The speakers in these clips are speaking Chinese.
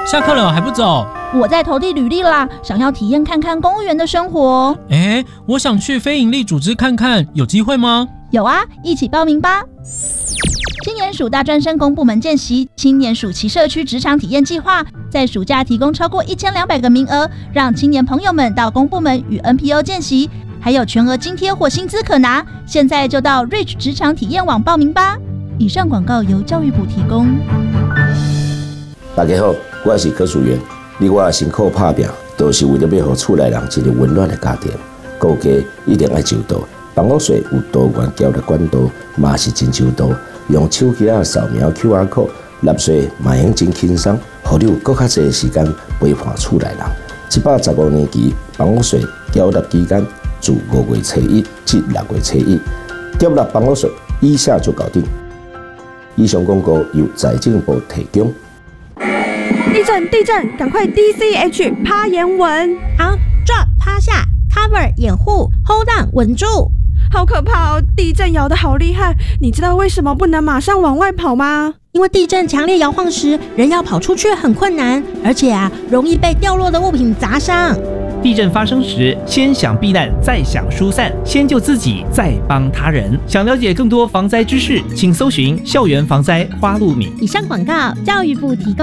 下课了还不走？ 我在投递履历啦，想要体验看看公务员的生活。 我想去非营利组织看看，有机会吗？ 有啊，一起报名吧。青年署大专生公部门见习青年暑期社区职场体验计划，在暑假提供超过1200个名额，让青年朋友们到公部门与 NPO 见习，还有全额津贴或薪资可拿。现在就到 Reach 职场体验网报名吧。以上广告由教育部提供。 大家好，我是柯淑媛。你我辛苦打拼，都是为了要让厝内人一个温暖的家庭。顾家一定要周到，办公室有多元交流管道，嘛是真周到。用手机扫描 QR code， 纳税嘛用真轻松，互你有更较侪的时间陪伴厝内人。115年期办公室缴纳期间自5月初1至6月初1，缴纳办公室以下就搞定。以上广告由财政部提供。 地震，赶快 DCH 趴岩稳。 好 ，drop 趴下 ，cover 掩护 ，hold on 稳住。 好可怕哦！地震摇得好厉害，你知道为什么不能马上往外跑吗？ 因为地震强烈摇晃时，人要跑出去很困难，而且容易被掉落的物品砸伤。 地震发生时，先想避难，再想疏散，先救自己，再帮他人。想了解更多防灾知识，请搜寻校园防灾花露米。 以上广告，教育部提供。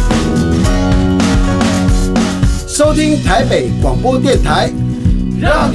收听台北广播电台，让